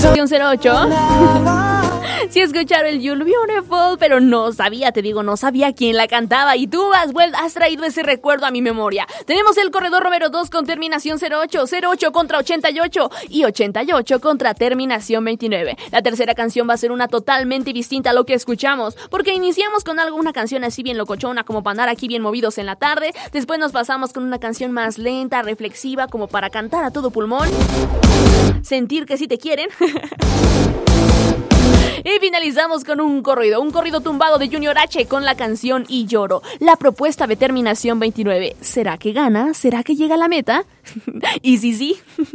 08. Sí escucharon el You're Beautiful, pero no sabía quién la cantaba. Y tú has traído ese recuerdo a mi memoria. Tenemos el corredor Romero 2 con terminación 08, 08 contra 88 y 88 contra terminación 29. La tercera canción va a ser una totalmente distinta a lo que escuchamos, porque iniciamos con una canción así bien locochona, como para andar aquí bien movidos en la tarde. Después nos pasamos con una canción más lenta, reflexiva, como para cantar a todo pulmón, sentir que sí te quieren. Y finalizamos con un corrido tumbado de Junior H con la canción Y Lloro. La propuesta de terminación 29. ¿Será que gana? ¿Será que llega a la meta? Y sí.